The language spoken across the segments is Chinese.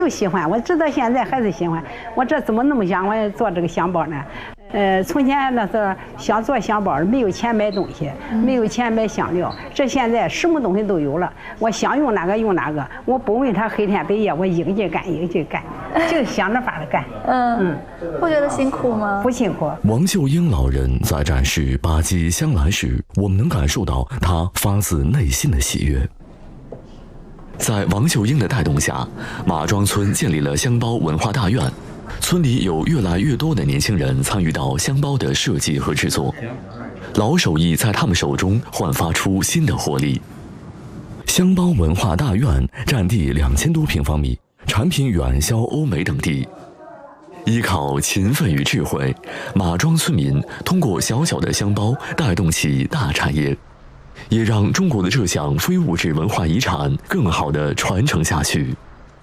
就喜欢，我直到现在还是喜欢。我这怎么那么想我做这个香包呢？从前那时候想做香包，没有钱买东西，没有钱买香料。这现在什么东西都有了，我想用哪个用哪个，我不为他黑天白夜，我一个劲干，一个劲干，就想着法的干。 不觉得辛苦吗？ 不辛苦。 王秀英老人在展示巴基香兰时，我们能感受到她发自内心的喜悦。在王秀英的带动下，马庄村建立了香包文化大院。村里有越来越多的年轻人参与到香包的设计和制作，老手艺在他们手中焕发出新的活力。香包文化大院占地2000多平方米，产品远销欧美等地。依靠勤奋与智慧，马庄村民通过小小的香包带动起大产业，也让中国的这项非物质文化遗产更好地传承下去。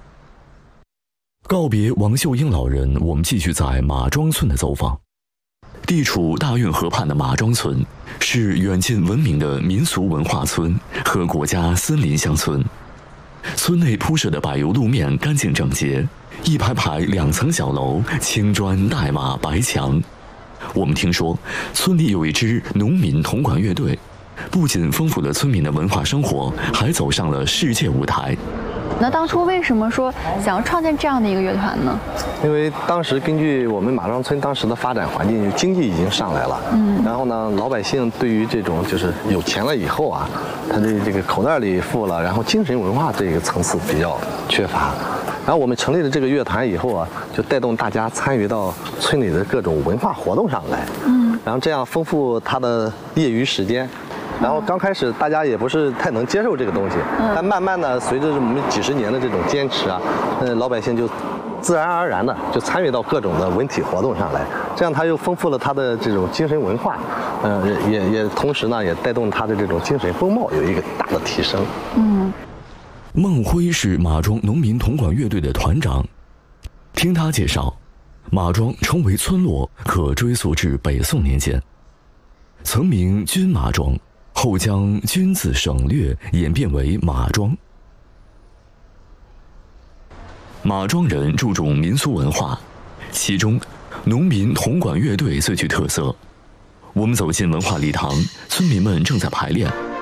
告别王秀英老人，我们继续在马庄村的走访。地处大运河畔的马庄村，是远近闻名的民俗文化村和国家森林乡村。村内铺设的柏油路面干净整洁，一排排2层小楼，青砖黛瓦白墙。我们听说，村里有一支农民铜管乐队，不仅丰富了村民的文化生活，还走上了世界舞台。 那当初为什么说想要创建这样的一个乐团呢？ 因为当时根据我们马庄村当时的发展环境，经济已经上来了，然后呢，老百姓对于这种就是有钱了以后啊，他的这个口袋里富了，然后精神文化这个层次比较缺乏。然后我们成立了这个乐团以后啊，就带动大家参与到村里的各种文化活动上来，然后这样丰富他的业余时间。然后刚开始大家也不是太能接受这个东西，但慢慢的随着我们几十年的这种坚持啊，老百姓就自然而然的就参与到各种的文体活动上来，这样他又丰富了他的这种精神文化，也同时呢也带动他的这种精神风貌有一个大的提升。 孟辉是马庄农民铜管乐队的团长，听他介绍，马庄成为村落可追溯至北宋年间，曾名军马庄，后将军字省略，演变为马庄。马庄人注重民俗文化，其中农民铜管乐队最具特色。我们走进文化礼堂，村民们正在排练。